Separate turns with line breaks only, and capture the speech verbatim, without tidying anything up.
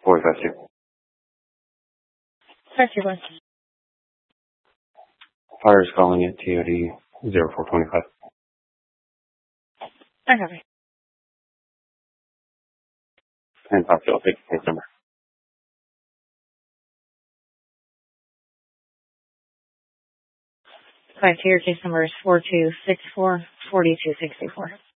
forty-five two.
Sorry, two one.
Fire is calling at T O D zero four twenty-five.
I copy.
And Pop, I'll take the case number.
Five tier case number is four two six four forty two sixty four.